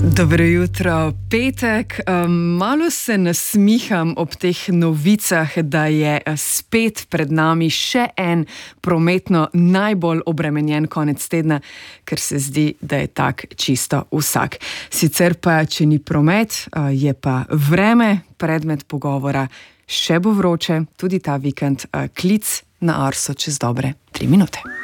Dobro jutro, petek. Malo se nasmiham ob teh novicah, da je spet pred nami še en prometno najbolj obremenjen konec tedna, ker se zdi, da je tak čisto vsak. Sicer pa, če ni promet, je pa vreme predmet pogovora. Še bo vroče, tudi ta vikend. Klic na Arso čez dobre 3 minute.